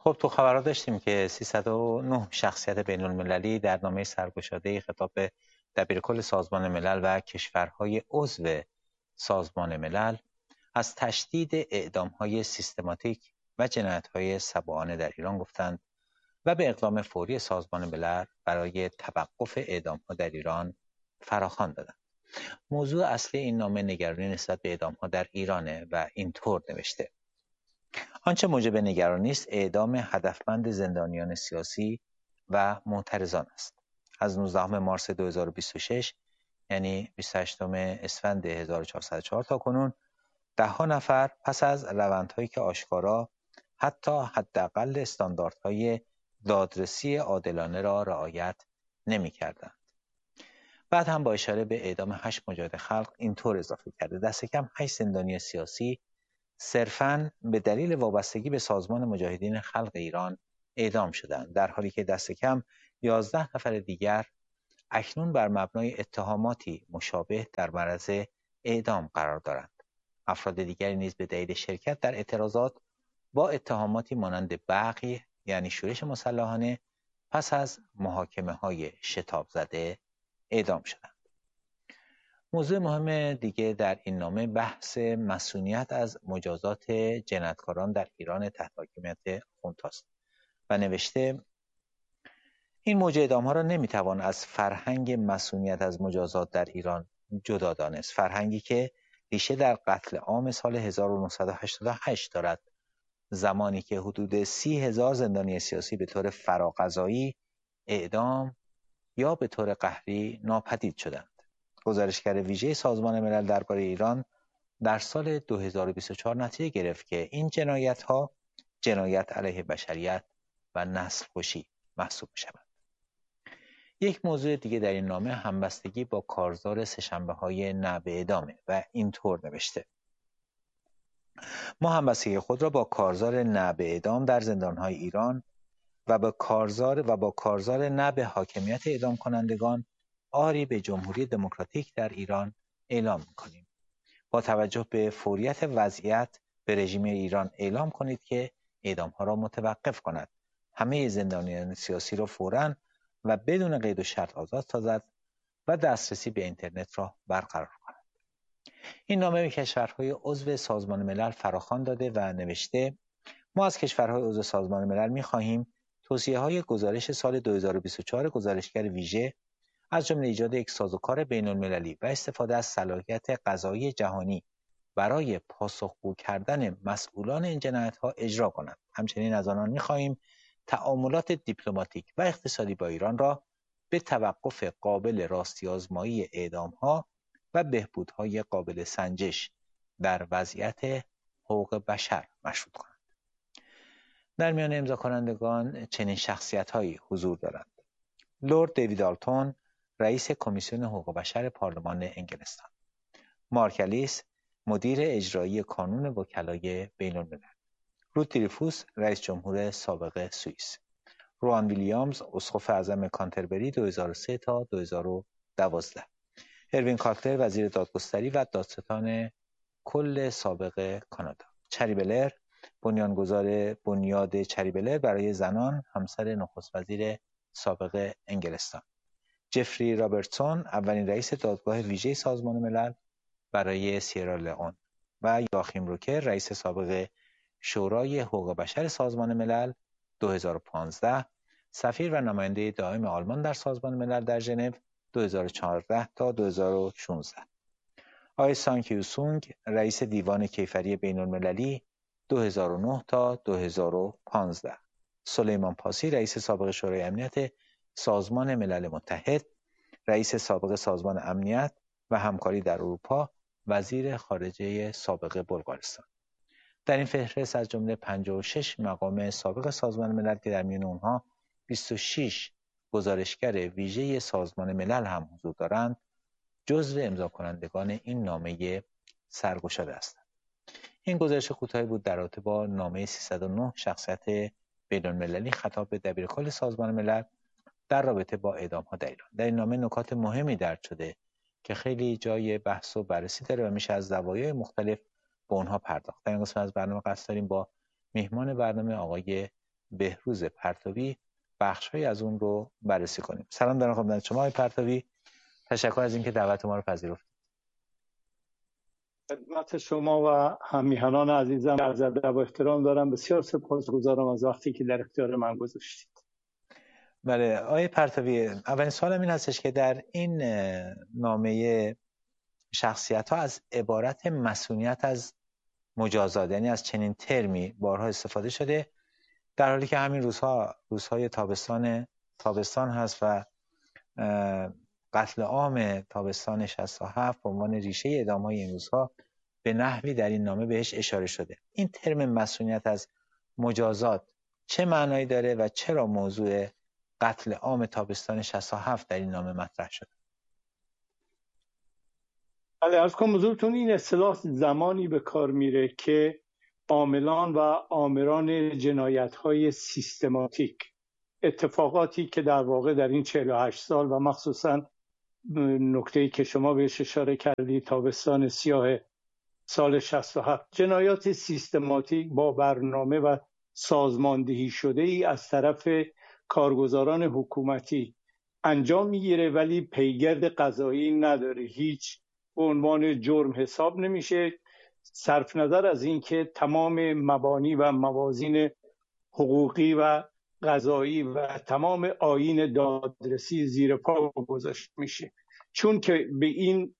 خب تو خبرها داشتیم که 309 شخصیت بین المللی در نامه سرگشاده خطاب به دبیرکل سازمان ملل و کشورهای عضو سازمان ملل از تشدید اعدام‌های سیستماتیک و جنایت‌های سبوانه در ایران گفتند و به اقدام فوری سازمان ملل برای توقف اعدام‌ها در ایران فراخوان دادند. موضوع اصلی این نامه نگرانی نسبت به اعدام‌ها در ایرانه و اینطور نوشته: آنچه موجب نگرانی است اعدام هدفمند زندانیان سیاسی و معترضان است. از 19 مارس 2026 یعنی 28 اسفند 1404 تا کنون ده‌ها نفر پس از روندهایی که آشکارا حتی حداقل استانداردهای دادرسی عادلانه را رعایت نمی‌کردند. بعد هم با اشاره به اعدام 8 مجاهد خلق اینطور اضافه کرده: دست کم 8 زندانی سیاسی صرفاً به دلیل وابستگی به سازمان مجاهدین خلق ایران اعدام شدند، در حالی که دست کم 11 نفر دیگر اکنون بر مبنای اتهاماتی مشابه در معرض اعدام قرار دارند. افراد دیگری نیز به دلیل شرکت در اعتراضات با اتهاماتی مانند بغی یعنی شورش مسلحانه پس از محاکمه‌های شتاب زده اعدام شدند. موضوع مهم دیگه در این نامه بحث مصونیت از مجازات جنایتکاران در ایران تحت حاکمیت خونتاست و نوشته این موج اعدام‌ها را نمیتوان از فرهنگ مصونیت از مجازات در ایران جدا دانست، فرهنگی که ریشه در قتل عام سال 1988 دارد، زمانی که حدود 30,000 زندانی سیاسی به طور فراقضایی اعدام یا به طور قهری ناپدید شدند. گزارشگر ویژه سازمان ملل درباره ایران در سال 2024 نتیجه گرفت که این جنایت‌ها جنایت علیه بشریت و نسل‌کشی محسوب می‌شوند. یک موضوع دیگه در این نامه همبستگی با کارزار سه‌شنبه‌های نه به اعدامه و اینطور نوشته: ما همبستگی خود را با کارزار نه به اعدام در زندان‌های ایران و با کارزار نه به حاکمیت اعدام کنندگان آری به جمهوری دموکراتیک در ایران اعلام می‌کنیم. با توجه به فوریت وضعیت به رژیم ایران اعلام کنید که اعدام‌ها را متوقف کند، همه زندانیان سیاسی را فوراً و بدون قید و شرط آزاد سازد و دسترسی به اینترنت را برقرار کند. این نامه به کشورهای عضو سازمان ملل فراخوان داده و نوشته: ما از کشورهای عضو سازمان ملل می‌خواهیم توصیه‌های گزارش سال 2024 گزارشگر ویژه از جمله ایجاد یک سازوکار بین‌المللی و استفاده از صلاحیت قضایی جهانی برای پاسخگو کردن مسئولان این جنایت‌ها اجرا کنند. همچنین از آنان می‌خواهیم تعاملات دیپلماتیک و اقتصادی با ایران را به توقف قابل راستی‌آزمایی اعدام‌ها و بهبودهای قابل سنجش در وضعیت حقوق بشر مشروط کنند. در میان امضاکنندگان چنین شخصیت‌هایی حضور دارند: لرد دیوید آلتون، رئیس کمیسیون حقوق بشر پارلمان انگلستان; مارک الیس، مدیر اجرایی کانون وکلای بین‌الملل; رود دریفوس، رئیس جمهور سابق سوئیس; روان ویلیامز، اسقف اعظم کانتربری 2003 تا 2012; اروین کاتلر، وزیر دادگستری و دادستان کل سابق کانادا; چری بلر، بنیانگذار بنیاد چری بلر برای زنان، همسر نخست وزیر سابق انگلستان; جفری رابرتسون، اولین رئیس دادگاه ویژه سازمان ملل برای سیرالئون و یاخیم روکر، رئیس سابق شورای حقوق بشر سازمان ملل 2015، سفیر و نماینده دائم آلمان در سازمان ملل در ژنو 2014 تا 2016. آقای سان کیو سونگ، رئیس دیوان کیفری بین‌المللی 2009 تا 2015. سلیمان پاسی، رئیس سابق شورای امنیت سازمان ملل متحد، رئیس سابق سازمان امنیت و همکاری در اروپا، وزیر خارجه سابق بلغارستان. در این فهرست از جمله 56 مقام سابق سازمان ملل که در میان اونها 26 گزارشگر ویژه سازمان ملل هم حضور دارند، جزو امضا کنندگان این نامه سرگشاده هستند. این گزارش کوتاهی بود در رابطه با نامه 309 شخصیت بین‌المللی خطاب به دبیرکل سازمان ملل در رابطه با اعدام‌ها در ایران. در این نامه نکات مهمی درج شده که خیلی جای بحث و بررسی داره و میشه از زوایای مختلف به اونها پرداخت. در این قسمت از برنامه قصد داریم با میهمان برنامه آقای بهروز پرتوی بخش‌هایی از اون رو بررسی کنیم. سلام دارم خدمت شما آقای پرتوی. تشکر از اینکه دعوت ما رو پذیرفتید. خدمت شما و هم‌میهنان عزیزم عرض ادب و احترام دارم. بسیار سپاسگزارم از وقتی که در اختیار من گذاشتید. بله آقای پرتوی، اولین سوالم این هستش که در این نامه شخصیت‌ها از عبارت مصونیت از مجازات، یعنی از چنین ترمی بارها استفاده شده، در حالی که همین روزهای تابستان هست و قتل عام تابستان 67 به عنوان ریشه اعدام‌های این روزها به نحوی در این نامه بهش اشاره شده. این ترم مصونیت از مجازات چه معنایی داره و چرا موضوع قتل عام تابستان 67 در این نامه مطرح شده؟ عرض کنم حضورتون این اصطلاح زمانی به کار میره که عاملان و آمران جنایت‌های سیستماتیک، اتفاقاتی که در واقع در این 48 سال و مخصوصاً نکته‌ای که شما بهش اشاره کردید تابستان سیاه سال 67، جنایات سیستماتیک با برنامه و سازماندهی شده ای از طرف کارگزاران حکومتی انجام میگیره، ولی پیگرد قضایی نداره، هیچ به عنوان جرم حساب نمیشه، صرف نظر از اینکه تمام مبانی و موازین حقوقی و قضایی و تمام آیین دادرسی زیر پا گذاشته میشه. چون که به این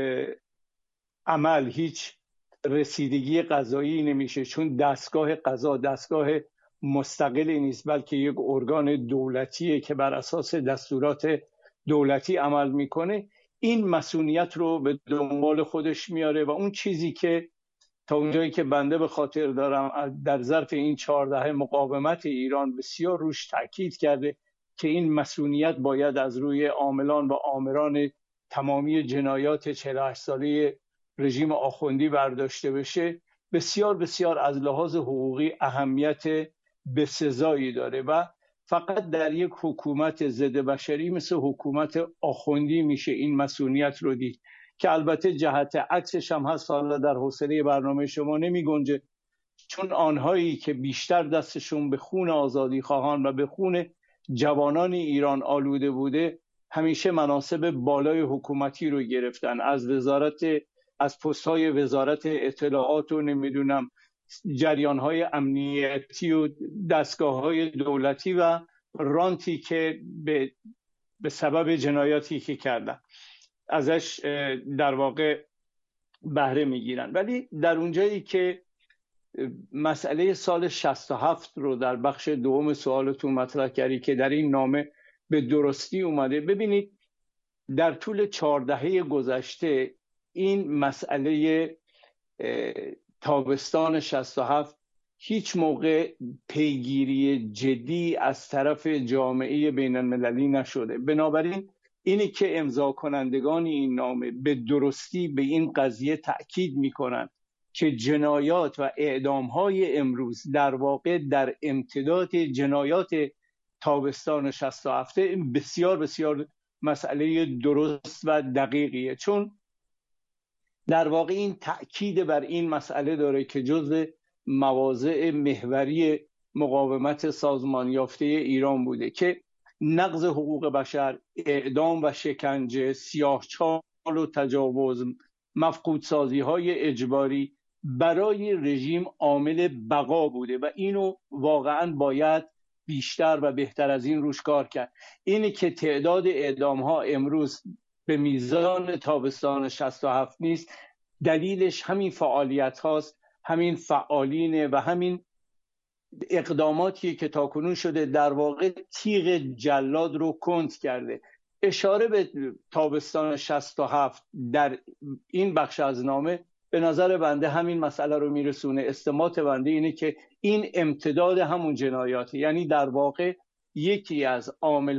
عمل هیچ رسیدگی قضایی نمیشه، چون دستگاه قضا دستگاه مستقلی نیست، بلکه یک ارگان دولتیه که بر اساس دستورات دولتی عمل میکنه، این مسئولیت رو به دنبال خودش میاره. و اون چیزی که تا اونجایی که بنده به خاطر دارم در ظرف این 14 مقاومت ایران بسیار روش تاکید کرده که این مسئولیت باید از روی عاملان و آمران تمامی جنایات 48 ساله رژیم آخوندی برداشته بشه، بسیار بسیار از لحاظ حقوقی اهمیت بسزایی داره و فقط در یک حکومت ضد بشری مثل حکومت آخوندی میشه این مسئولیت رو دید، که البته جهت عکسش هم هست، حالا در حوصله برنامه شما نمی گنجه، چون آنهایی که بیشتر دستشون به خون آزادی خواهان و به خون جوانان ایران آلوده بوده همیشه مناصب بالای حکومتی رو گرفتن، از پست‌های وزارت اطلاعات و نمیدونم جریان‌های امنیتی و دستگاه‌های دولتی و رانتی که به سبب جنایاتی که کردن ازش در واقع بهره میگیرن. ولی در اونجایی که مسئله سال 67 رو در بخش دوم سوالتون مطرح کردی که در این نامه به درستی اومده، ببینید در طول 14 گذشته این مسئله تابستان 67 هیچ موقع پیگیری جدی از طرف جامعه بین المللی نشده. بنابراین اینی که امضا کنندگان این نامه به درستی به این قضیه تأکید میکنن که جنایات و اعدام‌های امروز در واقع در امتداد جنایات تابستان 67 بسیار بسیار مسئله درست و دقیقیه، چون در واقع این تأکید بر این مسئله داره که جزء مواضع محوری مقاومت سازمان یافته ایران بوده که نقض حقوق بشر، اعدام و شکنجه، سیاهچال و تجاوز، مفقودسازی های اجباری برای رژیم عامل بقا بوده و اینو واقعا باید بیشتر و بهتر از این روش کار کرد. اینی که تعداد اعدام ها امروز به میزان تابستان 67 نیست، دلیلش همین فعالیت هاست، همین فعالینه و همین اقداماتی که تاکنون شده در واقع تیغ جلاد رو کند کرده. اشاره به تابستان 67 در این بخش از نامه به نظر بنده همین مسئله رو میرسونه. استنباط بنده اینه که این امتداد همون جنایاتی، یعنی در واقع یکی از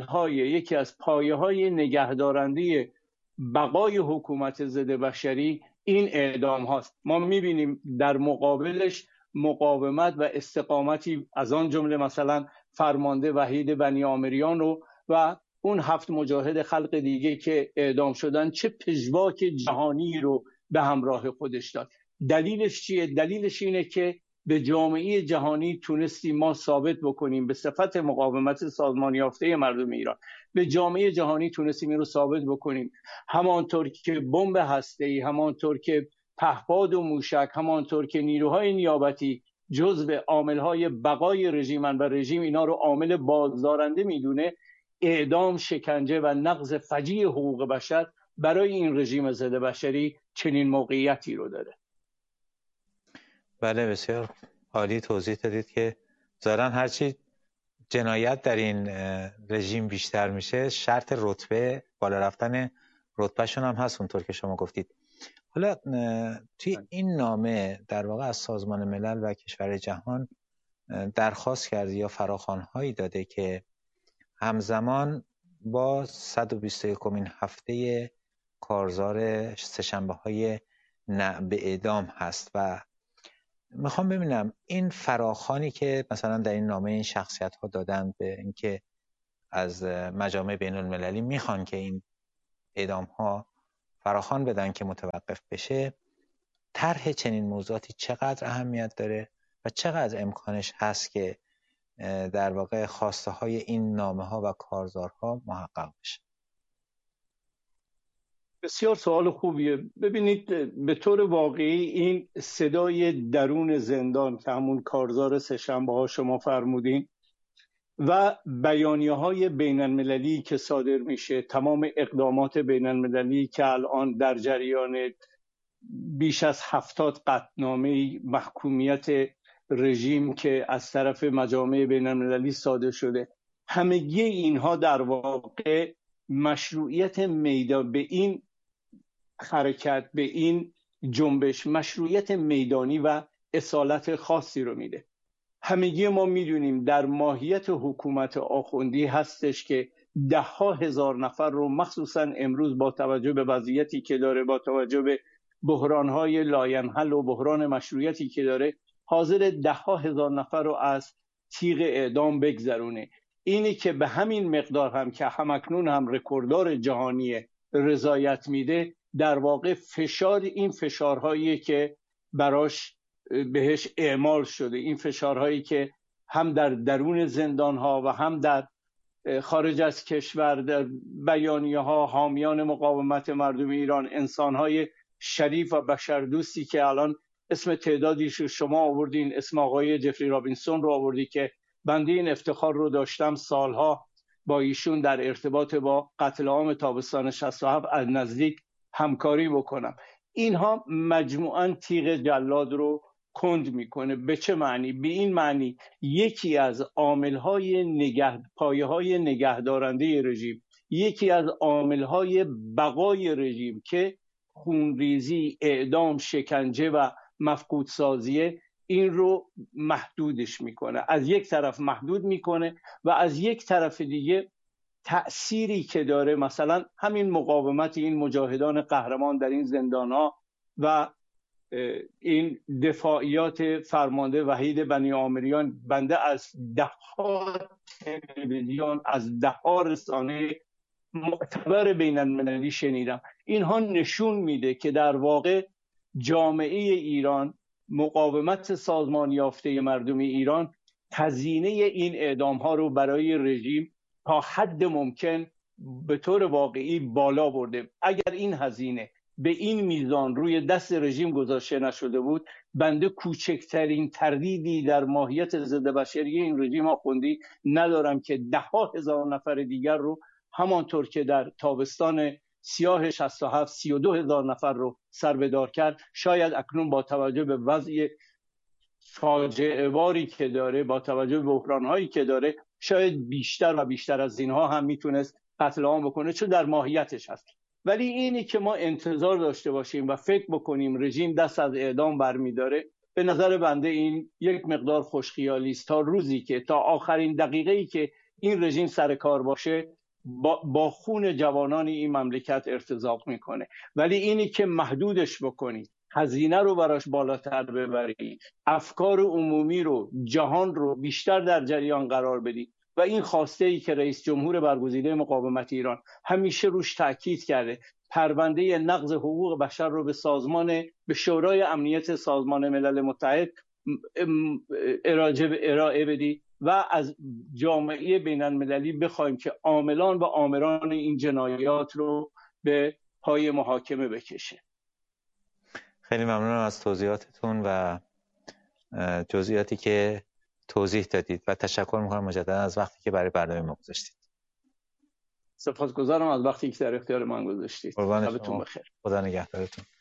پایه‌های نگهدارنده بقای حکومت ضد بشری این اعدام هاست. ما میبینیم در مقابلش مقاومت و استقامتی از آن جمله مثلا فرمانده وحید بنی آمریان و اون 7 مجاهد خلق دیگه که اعدام شدن چه پژواک جهانی رو به همراه خودش داد. دلیلش چیه؟ دلیلش اینه که به جامعه جهانی تونستیم ما ثابت بکنیم به صفت مقاومت سازمان یافته مردم ایران، به جامعه جهانی تونستیم این رو ثابت بکنیم. همانطور که بمب هسته‌ای، همانطور که پهپاد و موشک، همانطور که نیروهای نیابتی جزو عاملهای بقای رژیمن و رژیم اینا رو عامل بازدارنده میدونه، اعدام، شکنجه و نقض فجیع حقوق بشر برای این رژیم ضد بشری چنین موقعیتی رو داره. بله، بسیار عالی توضیح دادید که ظاهراً هرچی جنایت در این رژیم بیشتر میشه، شرط رتبه، بالا رفتن رتبهشون هم هست اونطور که شما گفتید. حالا توی این نامه در واقع از سازمان ملل و کشور جهان درخواست کرده یا فراخوان‌هایی داده که همزمان با 121مین هفته کارزار سه‌شنبه‌های نه به اعدام هست و میخوام ببینم این فراخوانی که مثلا در این نامه این شخصیت ها دادن به اینکه از مجامع بین المللی میخوان که این اعدام ها فراخوان بدن که متوقف بشه، طرح چنین موضوعاتی چقدر اهمیت داره و چقدر امکانش هست که در واقع خواسته های این نامه ها و کارزارها محقق بشه؟ بسیار سوال خوبیه. ببینید، به طور واقعی این صدای درون زندان که همون کارزار سه‌شنبه ها شما فرمودین و بیانیه های بین المللی که صادر میشه، تمام اقدامات بین المللی که الان در جریان بیش از 70 قطعنامه محکومیت رژیم که از طرف مجامع بین المللی صادر شده، همگی اینها در واقع مشروعیت میدان به این حرکت، به این جنبش مشروعیت میدانی و اصالت خاصی رو میده. همگی ما میدونیم در ماهیت حکومت آخوندی هستش که 10,000 نفر رو مخصوصا امروز با توجه به وضعیتی که داره، با توجه به بحرانهای لاینحل و بحران مشروعیتی که داره، حاضر 10,000 نفر رو از تیغ اعدام بگذرونه. اینی که به همین مقدار هم که همکنون هم رکورددار جهانی رضایت میده، در واقع فشار، این فشارهایی که براش بهش اعمال شده، این فشارهایی که هم در درون زندانها و هم در خارج از کشور، در بیانیه ها حامیان مقاومت مردم ایران، انسانهای شریف و بشردوستی که الان اسم تعدادیش رو شما آوردین، اسم آقای جفری رابینسون رو آوردی که بنده این افتخار رو داشتم سالها با ایشون در ارتباط با قتل عام تابستان 67 از نزدیک همکاری بکنم. اینها مجموعاً تیغ جلاد رو کند میکنه. به چه معنی؟ به این معنی یکی از عاملهای پایه‌های نگهدارنده رژیم، یکی از عاملهای بقای رژیم که خونریزی، اعدام، شکنجه و مفقود سازیه، این رو محدودش میکنه. از یک طرف محدود میکنه و از یک طرف دیگه تأثیری که داره، مثلا همین مقاومت این مجاهدان قهرمان در این زندان‌ها و این دفاعیات فرمانده وحید بنی آمریان، بنده از ده‌ها تلویزیون، از ده‌ها رسانه معتبر بین المللی شنیدم. اینها نشون میده که در واقع جامعه ایران، مقاومت سازمان یافته مردم ایران، هزینه این اعدام ها رو برای رژیم تا حد ممکن به طور واقعی بالا برده. اگر این هزینه به این میزان روی دست رژیم گذاشته نشده بود، بنده کوچکترین تردیدی در ماهیت ضد بشری این رژیم آخوندی ندارم که 10,000 نفر دیگر رو همانطور که در تابستان سیاه 67 32,000 نفر رو سربدار کرد، شاید اکنون با توجه به وضع فاجعه باری که داره، با توجه به بحران‌هایی که داره، شاید بیشتر و بیشتر از اینها هم میتونست قتل عام بکنه، چون در ماهیتش هست. ولی اینی که ما انتظار داشته باشیم و فکر بکنیم رژیم دست از اعدام برمیداره، به نظر بنده این یک مقدار خوشخیالی است. تا روزی که، تا آخرین دقیقه‌ای که این رژیم سر کار باشه، با خون جوانان این مملکت ارتزاق میکنه. ولی اینی که محدودش بکنی، هزینه رو براش بالاتر ببری، افکار عمومی رو، جهان رو بیشتر در جریان قرار بدی و این خواسته ای که رئیس جمهور برگزیده مقاومت ایران همیشه روش تاکید کرده، پرونده نقض حقوق بشر رو به شورای امنیت سازمان ملل متحد ارائه بدی و از جامعه بین المللی بخوایم که عاملان و آمران این جنایات رو به پای محاکمه بکشه. خیلی ممنونم از توضیحاتتون و جزئیاتی که توضیح دادید و تشکر میکنم مجددا از وقتی که برای برنامه ما گذاشتید. سپاسگزارم از وقتی که در اختیار من گذاشتید. قربان شبتون شما. بخیر. خدا نگهدارتون.